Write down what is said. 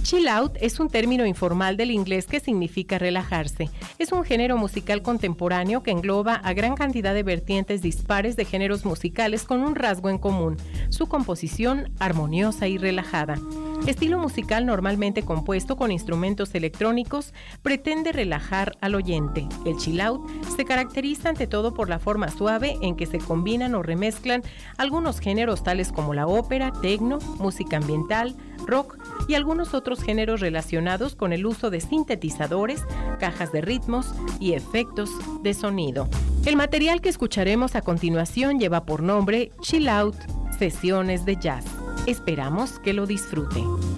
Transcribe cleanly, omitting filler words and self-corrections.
Chill out es un término informal del inglés que significa relajarse. Es un género musical contemporáneo que engloba a gran cantidad de vertientes dispares de géneros musicales con un rasgo en común, su composición armoniosa y relajada. Estilo musical normalmente compuesto con instrumentos electrónicos, pretende relajar al oyente. El chill out se caracteriza ante todo por la forma suave en que se combinan o remezclan algunos géneros tales como la ópera, techno, música ambiental, rock y algunos otros géneros relacionados con el uso de sintetizadores, cajas de ritmos y efectos de sonido. El material que escucharemos a continuación lleva por nombre Chill Out, Sesiones de Jazz. Esperamos que lo disfruten.